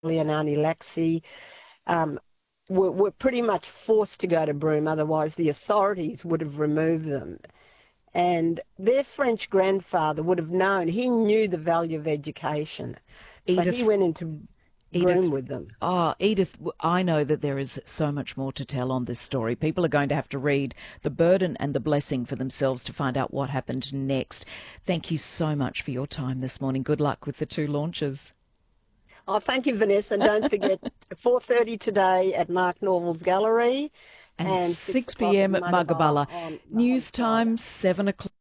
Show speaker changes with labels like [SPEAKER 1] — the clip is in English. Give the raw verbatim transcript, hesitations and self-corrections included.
[SPEAKER 1] and Auntie Laxi um, were, were pretty much forced to go to Broome, otherwise the authorities would have removed them. And their French grandfather would have known, he knew the value of education. So he
[SPEAKER 2] Edith,
[SPEAKER 1] went into
[SPEAKER 2] Edith,
[SPEAKER 1] Broome with them.
[SPEAKER 2] oh, Edith, I know that there is so much more to tell on this story. People are going to have to read The Burden and the Blessing for themselves to find out what happened next. Thank you so much for your time this morning. Good luck with the two launches.
[SPEAKER 1] Oh, thank you, Vanessa. And don't forget, four thirty today at Mark Norval's Gallery
[SPEAKER 2] And,
[SPEAKER 1] and
[SPEAKER 2] six
[SPEAKER 1] six o'clock at
[SPEAKER 2] p m at
[SPEAKER 1] Mugaballa
[SPEAKER 2] Mugaballa.
[SPEAKER 1] on, on
[SPEAKER 2] News
[SPEAKER 1] Friday.
[SPEAKER 2] time, seven o'clock.